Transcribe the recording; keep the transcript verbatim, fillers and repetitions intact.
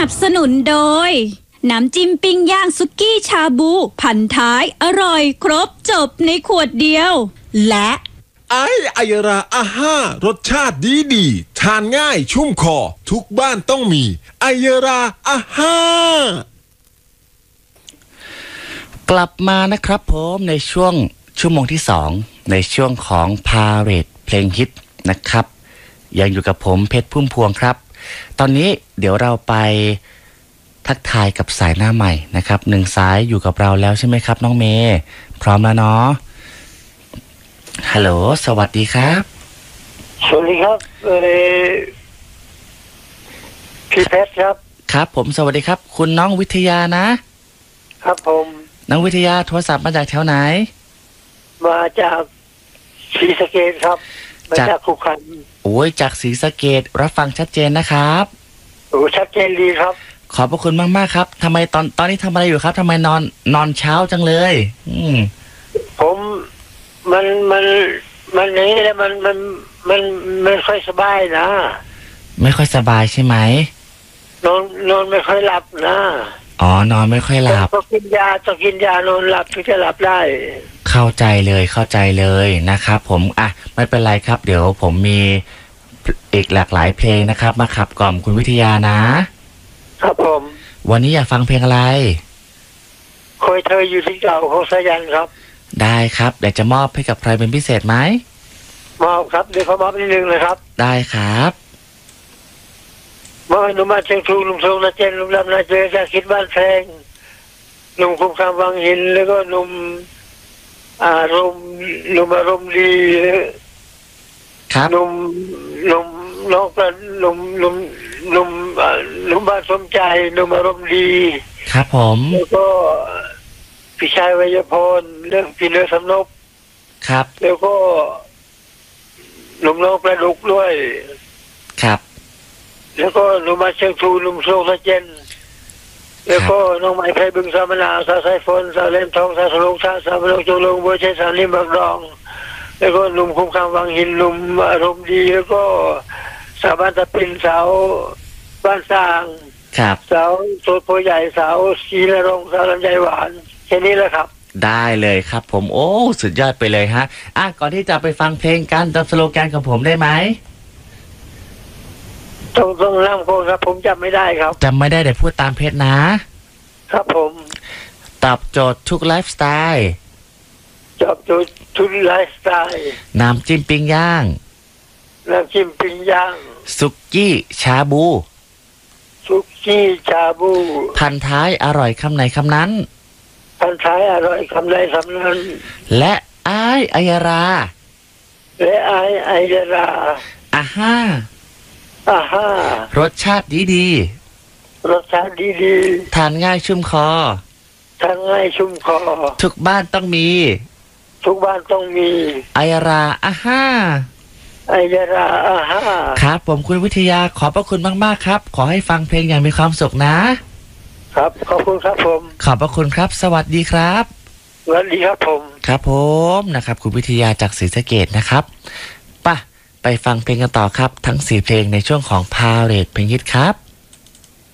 นับสนุนโดยน้ำจิ้มปิ้งย่างสุกี้ชาบูพันท้ายอร่อยครบจบในขวดเดียวและไอไอยราอาห้ารสชาติดีดีทานง่ายชุ่มคอทุกบ้านต้องมีไอยราอาห้ากลับมานะครับผมในช่วงชั่วโมงที่สองในช่วงของพาเหรดเพลงฮิตนะครับยังอยู่กับผมเพชรพุ่มพวงครับตอนนี้เดี๋ยวเราไปทักทายกับสายหน้าใหม่นะครับหนึ่งสายอยู่กับเราแล้วใช่ไหมครับน้องเมย์พร้อมแล้วเนาะฮัลโหลสวัสดีครับสวัสดีครับเออพี่เพชรครับครับผมสวัสดีครับคุณน้องวิทยานะครับผมน้องวิทยาโทรศัพท์มาจากแถวไหนมาจากศรีสะเกษครับมาจากขุขันโอ้ยจากศรีสะเกษรับฟังชัดเจนนะครับโอ้ชัดเจนดีครับขอบพระคุณมากๆครับทำไมตอนตอนนี้ทำอะไรอยู่ครับทำไมนอนนอนเช้าจังเลยอืมผมมันมันมันนี้แล้วมันมันมันไม่ค่อยสบายนะไม่ค่อยสบายใช่ไหมนอนนอนไม่ค่อยหลับนะอ๋อนอนไม่ค่อยหลับต้องกินยาต้องกินยานอนหลับถึงจะหลับได้เข้าใจเลยเข้าใจเลยนะครับผมอ่ะไม่เป็นไรครับเดี๋ยวผมมีอีกหลากหลายเพลงนะครับมาขับกล่อมคุณวิทยานะครับผมวันนี้อยากฟังเพลงอะไรคอยเธออยู่ที่เก่าของสายันครับได้ครับเดี๋ยวจะมอบให้กับใครเป็นพิเศษไหมมอบครับเดี๋ยวขอมอบนิดนึงเลยครับได้ครับมอบให้หนุ่มมาเชียงทูหนุ่มทรงนาเจนหนุ่มลำนาเจอจากคิดบ้านแพงหนุ่มคุ้มคำวังหินแล้วก็หนุ่มอารมณ์หนุ่มอารมณ์ดีครับหนุ่มหนุ่มนอกกันหนุ่มหนุ่มหนุ่มหนุ่มบ้านสมใจหนุ่มอารมณ์ดีครับผมแล้วก็พี่ชายวัยพรเรื่องพี่เลือสำนบครับแล้วก็หนุ่มน้องประดุกด้วยครับแล้วก็หนุ่มมาเชียงทูหนุ่มโซงสะเจนแล้วก็น้องไม้ไพบึงสามนาสาไซฟนสาเล่มทองสาสลงสาสามลงโจลงบัวเชสานิมบักดองแล้วก็หนุ่มคุ้มคำวังหินหนุ่มอารมณ์ดีแล้วก็สาวบ้านตะปินสาวบ้านสร้างครับสาวโสดโพใหญ่สาวชีนรงสาวลำไยหวานแค่นี้แหละครับได้เลยครับผมโอ้สุดยอดไปเลยฮะอ่ะก่อนที่จะไปฟังเพลงกันจำสโลแกนของผมได้ไหมต้องต้องร่ำโคครับผมจำไม่ได้ครับจำไม่ได้แต่พูดตามเพจนะครับผมตอบโจทย์ทุกไลฟ์สไตล์ตอบโจทย์ทุกไลฟ์สไตล์น้ำจิ้มปิ้งย่างน้ำจิ้มปิ้งย่างสุกี้ชาบูสุกี้ชาบูพันท้ายอร่อยคำไหนคำนั้นพันท้ายอร่อยคำใดคำนั้นและไอ้ไอยราและไอ้ไอยราอ่าฮ่าอ่าฮ่ารสชาติดีดีรสชาติดีดีทานง่ายชุ่มคอทานง่ายชุ่มคอทุกบ้านต้องมีทุกบ้านต้องมีไอยราอ่าฮ่าไอยราอ่าฮ่าครับผมคุณวิทยาขอบพระคุณมากๆครับขอให้ฟังเพลงอย่างมีความสุขนะครับขอบคุณครับผมขอบพระคุณครับสวัสดีครับสวัสดีครับผมครับผมนะครับคุณวิทยาจากศรีสะเกษนะครับป่ะไปฟังเพลงกันต่อครับทั้งสี่เพลงในช่วงของพาเหรดเพลงฮิตครับ